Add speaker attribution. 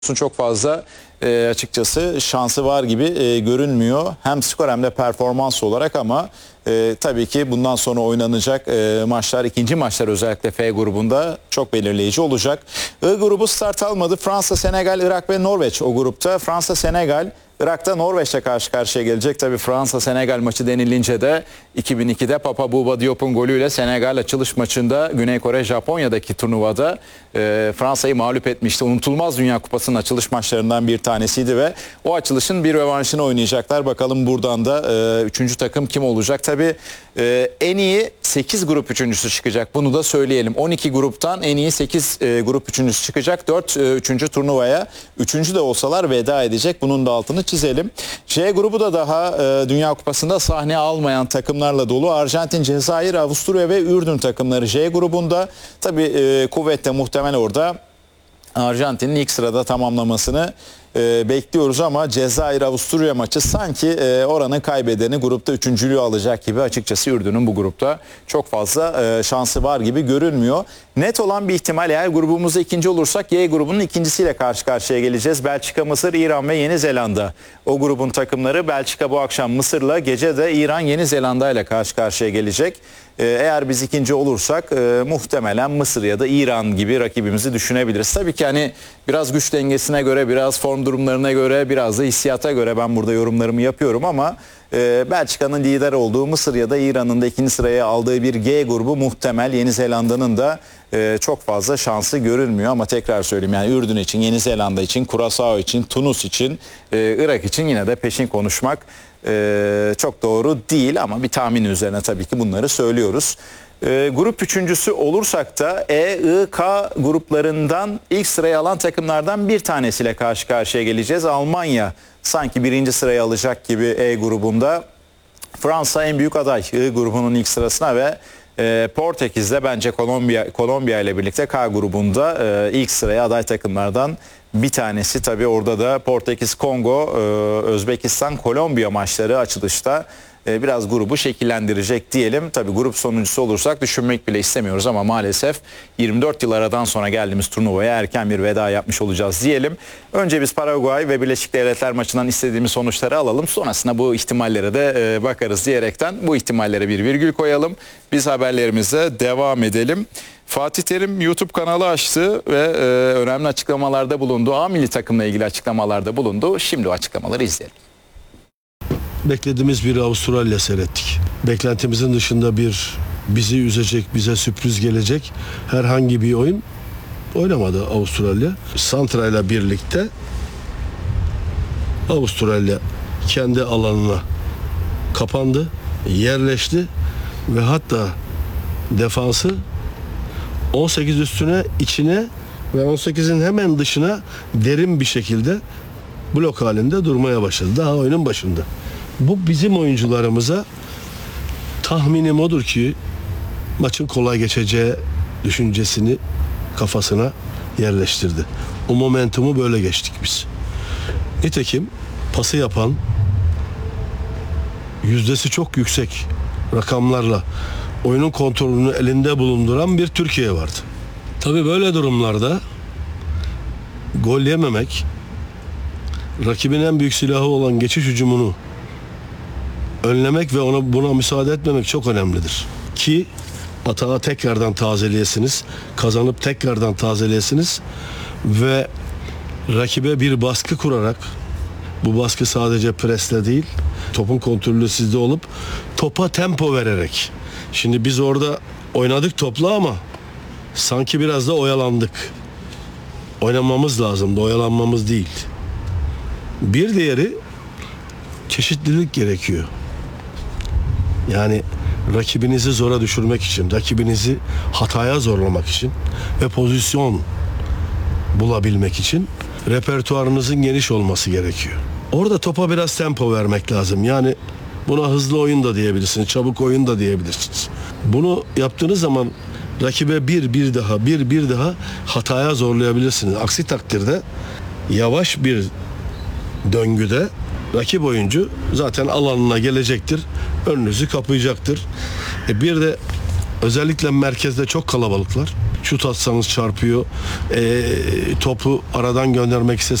Speaker 1: çok fazla açıkçası şansı var gibi görünmüyor. Hem skor hem de performans olarak ama tabii ki bundan sonra oynanacak maçlar, ikinci maçlar özellikle F grubunda çok belirleyici olacak. I grubu start almadı. Fransa, Senegal, Irak ve Norveç o grupta. Fransa, Senegal, Irak'ta Norveç'le karşı karşıya gelecek. Tabii Fransa-Senegal maçı denilince de 2002'de Papa Bouba Diop'un golüyle Senegal açılış maçında Güney Kore Japonya'daki turnuvada Fransa'yı mağlup etmişti. Unutulmaz Dünya Kupası'nın açılış maçlarından bir tanesiydi ve o açılışın bir rövanşını oynayacaklar. Bakalım buradan da 3. takım kim olacak? Tabii en iyi 8 grup üçüncüsü çıkacak. Bunu da söyleyelim. 12 gruptan en iyi 8 grup üçüncüsü çıkacak. 4 3. turnuvaya 3. de olsalar veda edecek. Bunun da altını çizelim. J grubu da daha Dünya Kupası'nda sahne almayan takımlarla dolu. Arjantin, Cezayir, Avusturya ve Ürdün takımları J grubunda. Tabii kuvvetle muhtemel orada Arjantin'in ilk sırada tamamlamasını bekliyoruz ama Cezayir-Avusturya maçı sanki oranın kaybedeni grupta üçüncülüğü alacak gibi. Açıkçası Ürdün'ün bu grupta çok fazla şansı var gibi görünmüyor. Net olan bir ihtimal, eğer grubumuzda ikinci olursak Y grubunun ikincisiyle karşı karşıya geleceğiz. Belçika, Mısır, İran ve Yeni Zelanda. O grubun takımları. Belçika bu akşam Mısır'la, gece de İran, Yeni Zelanda ile karşı karşıya gelecek. Eğer biz ikinci olursak muhtemelen Mısır ya da İran gibi rakibimizi düşünebiliriz. Tabii ki hani biraz güç dengesine göre, biraz form durumlarına göre, biraz da hissiyata göre ben burada yorumlarımı yapıyorum ama Belçika'nın lider olduğu, Mısır ya da İran'ın da ikinci sıraya aldığı bir G grubu muhtemel. Yeni Zelanda'nın da çok fazla şansı görülmüyor ama tekrar söyleyeyim, yani Ürdün için, Yeni Zelanda için, Curaçao için, Tunus için, Irak için yine de peşin konuşmak çok doğru değil ama bir tahmin üzerine tabii ki bunları söylüyoruz. Grup üçüncüsü olursak da E, I, K gruplarından ilk sırayı alan takımlardan bir tanesiyle karşı karşıya geleceğiz. Almanya sanki birinci sırayı alacak gibi E grubunda. Fransa en büyük aday I grubunun ilk sırasına ve Portekiz'de bence Kolombiya ile birlikte K grubunda ilk sıraya aday takımlardan bir tanesi. Tabii orada da Portekiz, Kongo, Özbekistan, Kolombiya maçları açılışta biraz grubu şekillendirecek diyelim. Tabii grup sonuncusu olursak düşünmek bile istemiyoruz ama maalesef 24 yıl aradan sonra geldiğimiz turnuvaya erken bir veda yapmış olacağız diyelim. Önce biz Paraguay ve Birleşik Devletler maçından istediğimiz sonuçları alalım. Sonrasında bu ihtimallere de bakarız diyerekten bu ihtimallere bir virgül koyalım. Biz haberlerimize devam edelim. Fatih Terim YouTube kanalı açtı ve önemli açıklamalarda bulundu. A milli takımla ilgili açıklamalarda bulundu. Şimdi o açıklamaları izleyelim.
Speaker 2: Beklediğimiz bir Avustralya seyrettik. Beklentimizin dışında bir bizi üzecek, bize sürpriz gelecek herhangi bir oyun oynamadı Avustralya. Santra ile birlikte Avustralya kendi alanına kapandı, yerleşti ve hatta defansı 18 üstüne, içine ve 18'in hemen dışına derin bir şekilde blok halinde durmaya başladı. Daha oyunun başında. Bu bizim oyuncularımıza, tahminim odur ki maçın kolay geçeceği düşüncesini kafasına yerleştirdi. O momentumu böyle geçtik biz. Nitekim pası yapan, yüzdesi çok yüksek rakamlarla oyunun kontrolünü elinde bulunduran bir Türkiye vardı. Tabii böyle durumlarda gol yememek, rakibin en büyük silahı olan geçiş hücumunu önlemek ve buna müsaade etmemek çok önemlidir. Ki atağı tekrardan tazeleyesiniz, kazanıp tekrardan tazeleyesiniz ve rakibe bir baskı kurarak, bu baskı sadece presle değil, topun kontrolü sizde olup topa tempo vererek. Şimdi biz orada oynadık topla ama sanki biraz da oyalandık. Oynamamız lazımdı, oyalanmamız değil. Bir diğeri çeşitlilik gerekiyor. Yani rakibinizi zora düşürmek için, rakibinizi hataya zorlamak için ve pozisyon bulabilmek için repertuarınızın geniş olması gerekiyor. Orada topa biraz tempo vermek lazım. Yani buna hızlı oyun da diyebilirsiniz, çabuk oyun da diyebilirsiniz. Bunu yaptığınız zaman rakibe bir daha hataya zorlayabilirsiniz. Aksi takdirde yavaş bir döngüde rakip oyuncu zaten alanına gelecektir, önünüzü kapayacaktır. Bir de özellikle merkezde çok kalabalıklar. şut atsanız çarpıyor. Topu aradan göndermek